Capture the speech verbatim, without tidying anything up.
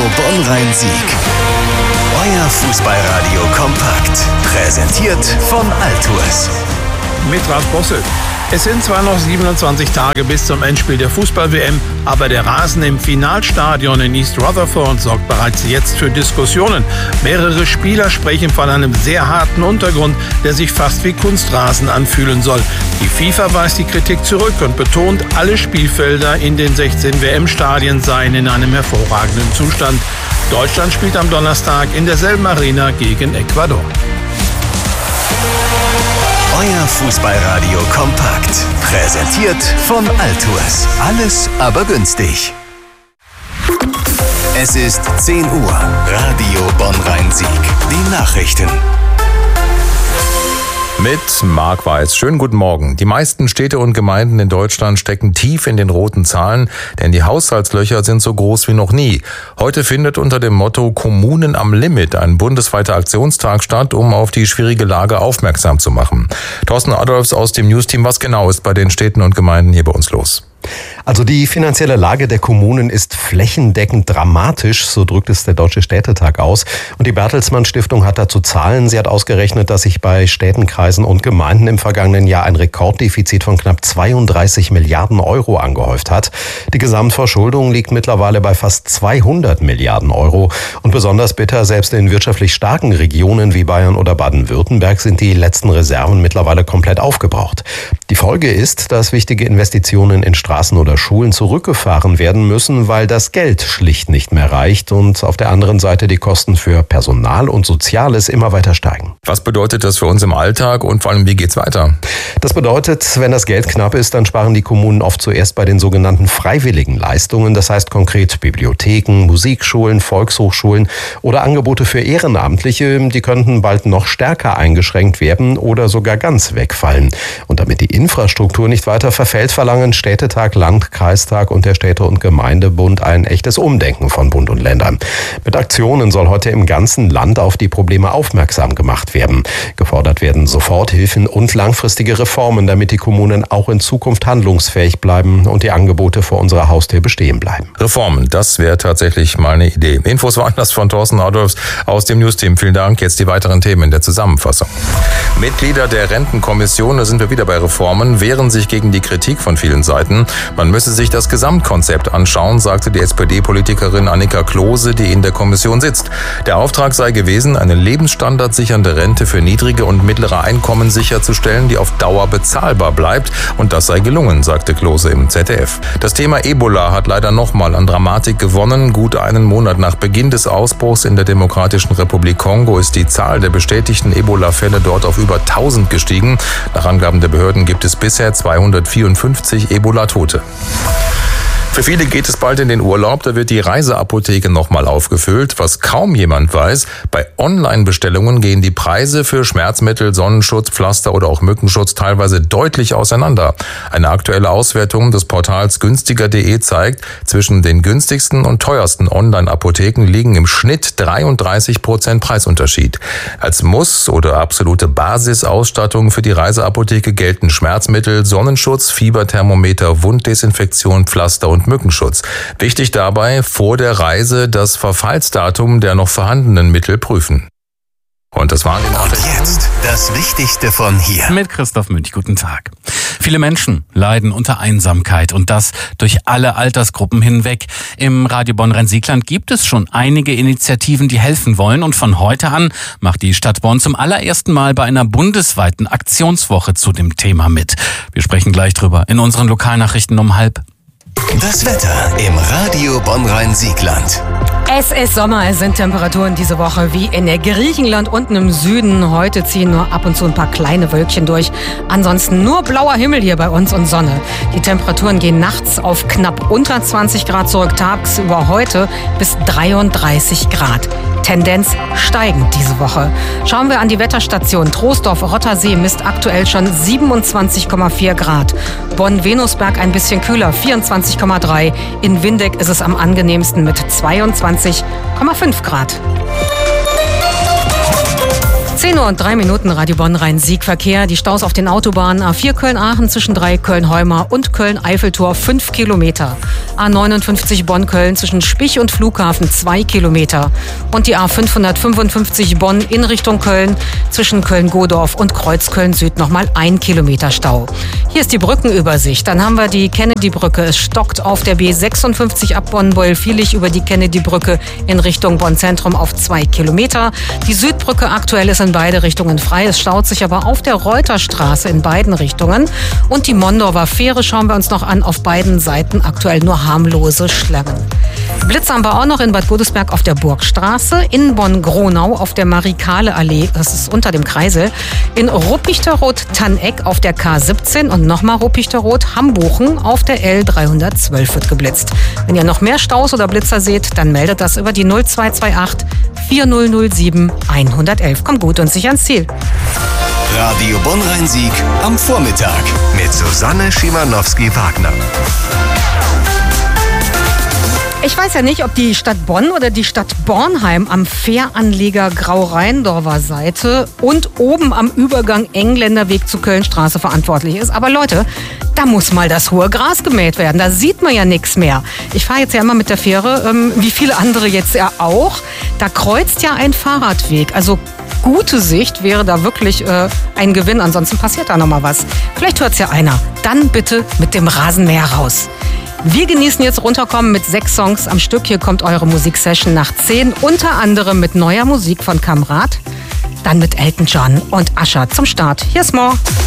Bonn-Rhein-Sieg. Euer Fußballradio kompakt. Präsentiert von Altours. Mit Ralf Bosse. Es sind zwar noch siebenundzwanzig Tage bis zum Endspiel der Fußball-W M, aber der Rasen im Finalstadion in East Rutherford sorgt bereits jetzt für Diskussionen. Mehrere Spieler sprechen von einem sehr harten Untergrund, der sich fast wie Kunstrasen anfühlen soll. Die FIFA weist die Kritik zurück und betont, alle Spielfelder in den sechzehn W M-Stadien seien in einem hervorragenden Zustand. Deutschland spielt am Donnerstag in derselben Arena gegen Ecuador. Euer Fußballradio kompakt. Präsentiert von Altours. Alles aber günstig. Es ist zehn Uhr. Radio Bonn-Rhein-Sieg. Die Nachrichten. Mit Marc Weiß. Schönen guten Morgen. Die meisten Städte und Gemeinden in Deutschland stecken tief in den roten Zahlen, denn die Haushaltslöcher sind so groß wie noch nie. Heute findet unter dem Motto Kommunen am Limit ein bundesweiter Aktionstag statt, um auf die schwierige Lage aufmerksam zu machen. Thorsten Adolfs aus dem Newsteam, was genau ist bei den Städten und Gemeinden hier bei uns los? Also die finanzielle Lage der Kommunen ist flächendeckend dramatisch, so drückt es der Deutsche Städtetag aus. Und die Bertelsmann Stiftung hat dazu Zahlen. Sie hat ausgerechnet, dass sich bei Städten, Kreisen und Gemeinden im vergangenen Jahr ein Rekorddefizit von knapp zweiunddreißig Milliarden Euro angehäuft hat. Die Gesamtverschuldung liegt mittlerweile bei fast zweihundert Milliarden Euro. Und besonders bitter, selbst in wirtschaftlich starken Regionen wie Bayern oder Baden-Württemberg sind die letzten Reserven mittlerweile komplett aufgebraucht. Die Folge ist, dass wichtige Investitionen in Straßen oder Schulen zurückgefahren werden müssen, weil das Geld schlicht nicht mehr reicht und auf der anderen Seite die Kosten für Personal und Soziales immer weiter steigen. Was bedeutet das für uns im Alltag und vor allem, wie geht's weiter? Das bedeutet, wenn das Geld knapp ist, dann sparen die Kommunen oft zuerst bei den sogenannten freiwilligen Leistungen. Das heißt konkret Bibliotheken, Musikschulen, Volkshochschulen oder Angebote für Ehrenamtliche. Die könnten bald noch stärker eingeschränkt werden oder sogar ganz wegfallen. Und damit die Infrastruktur nicht weiter verfällt, verlangen Städtetag, Land, Kreistag und der Städte- und Gemeindebund ein echtes Umdenken von Bund und Ländern. Mit Aktionen soll heute im ganzen Land auf die Probleme aufmerksam gemacht werden. Gefordert werden Soforthilfen und langfristige Reformen, damit die Kommunen auch in Zukunft handlungsfähig bleiben und die Angebote vor unserer Haustür bestehen bleiben. Reformen, das wäre tatsächlich mal eine Idee. Infos waren das von Thorsten Adolfs aus dem Newsteam. Vielen Dank. Jetzt die weiteren Themen in der Zusammenfassung. Mitglieder der Rentenkommission, da sind wir wieder bei Reformen, wehren sich gegen die Kritik von vielen Seiten. Man müsse sich das Gesamtkonzept anschauen, sagte die S P D-Politikerin Annika Klose, die in der Kommission sitzt. Der Auftrag sei gewesen, eine lebensstandardsichernde Rente für niedrige und mittlere Einkommen sicherzustellen, die auf Dauer bezahlbar bleibt. Und das sei gelungen, sagte Klose im Z D F. Das Thema Ebola hat leider nochmal an Dramatik gewonnen. Gut einen Monat nach Beginn des Ausbruchs in der Demokratischen Republik Kongo ist die Zahl der bestätigten Ebola-Fälle dort auf über tausend gestiegen. Nach Angaben der Behörden gibt es bisher zweihundertvierundfünfzig Ebola-Tote. Für viele geht es bald in den Urlaub, da wird die Reiseapotheke nochmal aufgefüllt. Was kaum jemand weiß, bei Online-Bestellungen gehen die Preise für Schmerzmittel, Sonnenschutz, Pflaster oder auch Mückenschutz teilweise deutlich auseinander. Eine aktuelle Auswertung des Portals günstiger punkt de zeigt, zwischen den günstigsten und teuersten Online-Apotheken liegen im Schnitt dreiunddreißig Prozent Preisunterschied. Als Muss- oder absolute Basisausstattung für die Reiseapotheke gelten Schmerzmittel, Sonnenschutz, Fieberthermometer, Wunddesinfektion, Pflaster und Mückenschutz. Wichtig dabei, vor der Reise das Verfallsdatum der noch vorhandenen Mittel prüfen. Und das waren die Nachrichten. Und jetzt das Wichtigste von hier. Mit Christoph Münch, guten Tag. Viele Menschen leiden unter Einsamkeit und das durch alle Altersgruppen hinweg. Im Radio Bonn-Rhein-Sieg gibt es schon einige Initiativen, die helfen wollen. Und von heute an macht die Stadt Bonn zum allerersten Mal bei einer bundesweiten Aktionswoche zu dem Thema mit. Wir sprechen gleich drüber in unseren Lokalnachrichten um halb. Das Wetter im Radio Bonn-Rhein-Sieg-Land. Es ist Sommer, es sind Temperaturen diese Woche wie in Griechenland unten im Süden. Heute ziehen nur ab und zu ein paar kleine Wölkchen durch. Ansonsten nur blauer Himmel hier bei uns und Sonne. Die Temperaturen gehen nachts auf knapp unter zwanzig Grad zurück, tagsüber heute bis dreiunddreißig Grad. Tendenz steigend diese Woche. Schauen wir an die Wetterstation. Troisdorf-Rottersee misst aktuell schon siebenundzwanzig Komma vier Grad. Bonn-Venusberg ein bisschen kühler, vierundzwanzig Komma drei. In Windeck ist es am angenehmsten mit zweiundzwanzig Komma fünf Grad. zehn Uhr und drei Minuten, Radio Bonn-Rhein-Sieg-Verkehr. Die Staus auf den Autobahnen A vier Köln-Aachen zwischen drei Köln-Heumar und Köln-Eiffeltor fünf Kilometer. A neunundfünfzig Bonn-Köln zwischen Spich und Flughafen zwei Kilometer. Und die A fünfhundertfünfundfünfzig Bonn in Richtung Köln zwischen Köln-Godorf und Kreuzköln-Süd nochmal ein Kilometer Stau. Hier ist die Brückenübersicht. Dann haben wir die Kennedy-Brücke. Es stockt auf der B sechsundfünfzig ab Bonn-Beulfielich über die Kennedy-Brücke in Richtung Bonn-Zentrum auf zwei Kilometer. Die Südbrücke aktuell ist in beide Richtungen frei. Es staut sich aber auf der Reuterstraße in beiden Richtungen. Und die Mondorfer Fähre schauen wir uns noch an. Auf beiden Seiten aktuell nur harmlose Schlangen. Blitz haben wir auch noch in Bad Godesberg auf der Burgstraße, in Bonn-Gronau auf der Marie-Kahle-Allee, das ist unter dem Kreisel, in Ruppichteroth-Tanneck auf der K siebzehn und nochmal Ruppichteroth-Hambuchen auf der L dreihundertzwölf wird geblitzt. Wenn ihr noch mehr Staus oder Blitzer seht, dann meldet das über die null zwei zwei acht vier null null sieben eins eins eins. Kommt gut und sicher ans Ziel. Radio Bonn-Rhein-Sieg am Vormittag mit Susanne Schimanowski-Wagner. Ich weiß ja nicht, ob die Stadt Bonn oder die Stadt Bornheim am Fähranleger Grau-Rheindorfer Seite und oben am Übergang Engländerweg zur Kölnstraße verantwortlich ist. Aber Leute, da muss mal das hohe Gras gemäht werden. Da sieht man ja nichts mehr. Ich fahre jetzt ja immer mit der Fähre, ähm, wie viele andere jetzt ja auch. Da kreuzt ja ein Fahrradweg. Also gute Sicht wäre da wirklich äh, ein Gewinn. Ansonsten passiert da noch mal was. Vielleicht hört es ja einer. Dann bitte mit dem Rasenmäher raus. Wir genießen jetzt Runterkommen mit sechs Songs am Stück. Hier kommt eure Musiksession nach zehn, unter anderem mit neuer Musik von Kamrat, dann mit Elton John und Usher zum Start. Hier ist More.